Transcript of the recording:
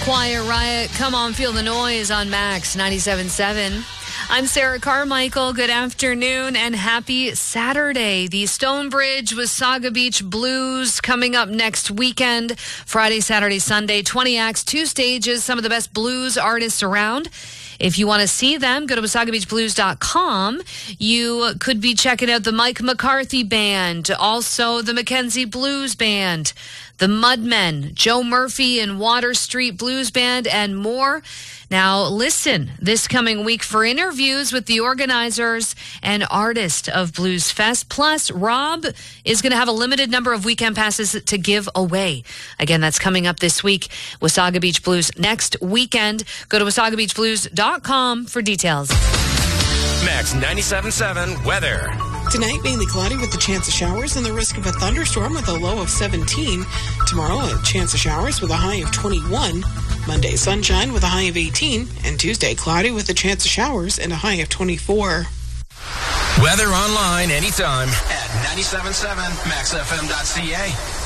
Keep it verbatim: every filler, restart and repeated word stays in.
Quiet Riot, Come On Feel the Noise on Max ninety-seven point seven. I'm Sarah Carmichael. Good afternoon and happy Saturday. The Stonebridge Wasaga Beach Blues coming up next weekend. Friday, Saturday, Sunday. twenty acts, two stages, some of the best blues artists around. If you want to see them, go to wasaga beach blues dot com. You could be checking out the Mike McCarthy Band, also the Mackenzie Blues Band, the Mudmen, Joe Murphy and Water Street Blues Band, and more. Now, listen this coming week for interviews with the organizers and artist of Blues Fest. Plus, Rob is going to have a limited number of weekend passes to give away. Again, that's coming up this week. Wasaga Beach Blues next weekend. Go to wasaga beach blues dot com for details. Max ninety-seven point seven weather. Tonight, mainly cloudy with the chance of showers and the risk of a thunderstorm with a low of seventeen. Tomorrow, a chance of showers with a high of twenty-one. Monday, sunshine with a high of eighteen. And Tuesday, cloudy with a chance of showers and a high of twenty-four. Weather online anytime at ninety-seven point seven max f m dot c a.